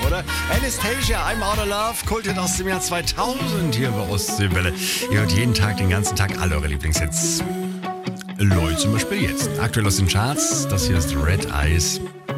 oder? Anastasia, I'm Out of Love, Kulthit aus dem Jahr 2000 hier bei Ostseewelle. Ihr hört jeden Tag, den ganzen Tag alle eure Lieblingshits. Lloyd zum Beispiel jetzt. Aktuell aus den Charts, das hier ist Red Eyes.